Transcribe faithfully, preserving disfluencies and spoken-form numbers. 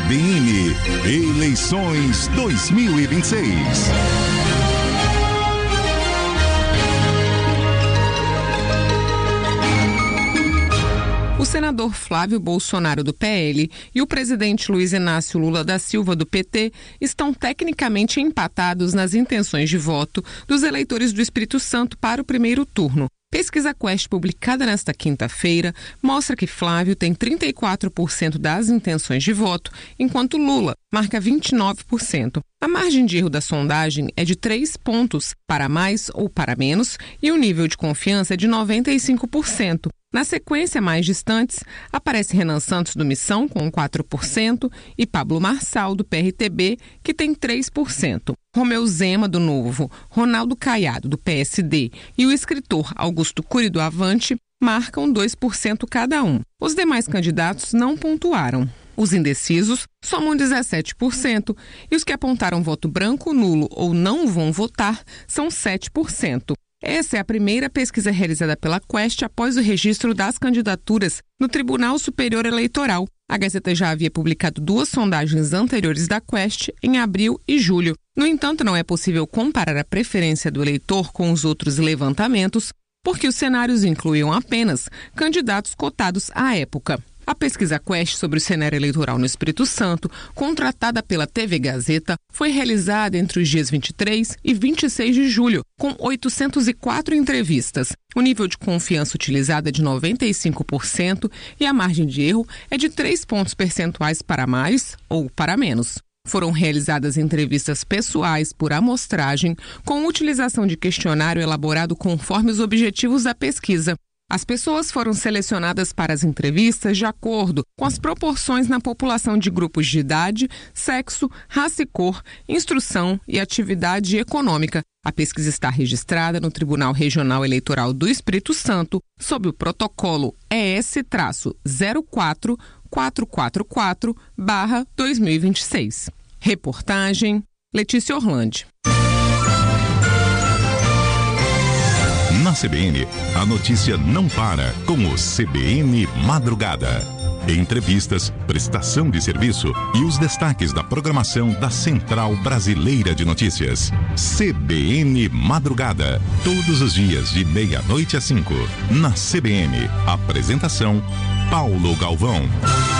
B N, eleições dois mil e vinte e seis. O senador Flávio Bolsonaro, do P L, e o presidente Luiz Inácio Lula da Silva, do P T, estão tecnicamente empatados nas intenções de voto dos eleitores do Espírito Santo para o primeiro turno. Pesquisa Quest, publicada nesta quinta-feira, mostra que Flávio tem trinta e quatro por cento das intenções de voto, enquanto Lula marca vinte e nove por cento. A margem de erro da sondagem é de três pontos, para mais ou para menos, e o nível de confiança é de noventa e cinco por cento. Na sequência, mais distantes, aparece Renan Santos, do Missão, com quatro por cento, e Pablo Marçal, do P R T B, que tem três por cento. Romeu Zema, do Novo, Ronaldo Caiado, do P S D, e o escritor Augusto Cury, do Avante, marcam dois por cento cada um. Os demais candidatos não pontuaram. Os indecisos somam dezessete por cento e os que apontaram voto branco, nulo ou não vão votar são sete por cento. Essa é a primeira pesquisa realizada pela Quest após o registro das candidaturas no Tribunal Superior Eleitoral. A Gazeta já havia publicado duas sondagens anteriores da Quest em abril e julho. No entanto, não é possível comparar a preferência do eleitor com os outros levantamentos, porque os cenários incluíam apenas candidatos cotados à época. A pesquisa Quest sobre o cenário eleitoral no Espírito Santo, contratada pela T V Gazeta, foi realizada entre os dias vinte e três e vinte e seis de julho, com oitocentas e quatro entrevistas. O nível de confiança utilizado é de noventa e cinco por cento e a margem de erro é de três pontos percentuais para mais ou para menos. Foram realizadas entrevistas pessoais por amostragem, com utilização de questionário elaborado conforme os objetivos da pesquisa. As pessoas foram selecionadas para as entrevistas de acordo com as proporções na população de grupos de idade, sexo, raça e cor, instrução e atividade econômica. A pesquisa está registrada no Tribunal Regional Eleitoral do Espírito Santo sob o protocolo E S zero quatro quatro quatro quatro barra dois mil e vinte e seis. Reportagem Letícia Orlandi. Na C B N, a notícia não para com o C B N Madrugada. Entrevistas, prestação de serviço e os destaques da programação da Central Brasileira de Notícias. C B N Madrugada. Todos os dias de meia-noite às cinco. Na C B N. Apresentação: Paulo Galvão.